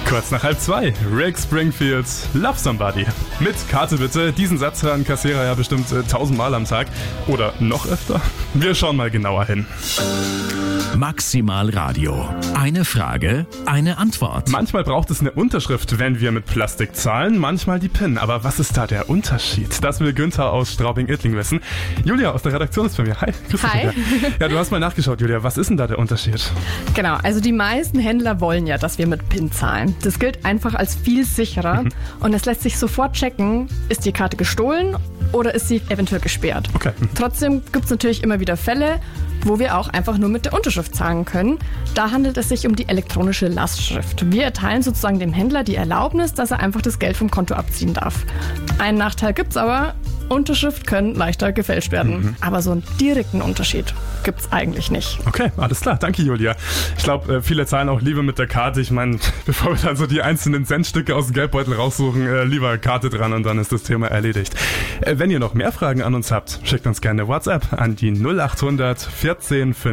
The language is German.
Kurz nach 1:30, Rick Springfield, Love Somebody. Mit Karte bitte. Diesen Satz hören Kassierer ja bestimmt 1000-mal am Tag. Oder noch öfter. Wir schauen mal genauer hin. Maximal Radio. Eine Frage, eine Antwort. Manchmal braucht es eine Unterschrift, wenn wir mit Plastik zahlen, manchmal die PIN. Aber was ist da der Unterschied? Das will Günther aus Straubing-Ittling wissen. Julia aus der Redaktion ist bei mir. Hi. Grüß dich, Hi. Julia. Ja, du hast mal nachgeschaut, Julia. Was ist denn da der Unterschied? Genau, also die meisten Händler wollen ja, dass wir mit PIN zahlen. Das gilt einfach als viel sicherer und es lässt sich sofort checken, ist die Karte gestohlen oder ist sie eventuell gesperrt. Okay. Trotzdem gibt es natürlich immer wieder Fälle, wo wir auch einfach nur mit der Unterschrift zahlen können. Da handelt es sich um die elektronische Lastschrift. Wir erteilen sozusagen dem Händler die Erlaubnis, dass er einfach das Geld vom Konto abziehen darf. Einen Nachteil gibt's aber, Unterschrift können leichter gefälscht werden. Aber so einen direkten Unterschied gibt's eigentlich nicht. Okay, alles klar. Danke, Julia. Ich glaube, viele zahlen auch lieber mit der Karte. Ich meine, bevor wir dann so die einzelnen Centstücke aus dem Geldbeutel raussuchen, lieber Karte dran und dann ist das Thema erledigt. Wenn ihr noch mehr Fragen an uns habt, schickt uns gerne WhatsApp an die 0800 14 5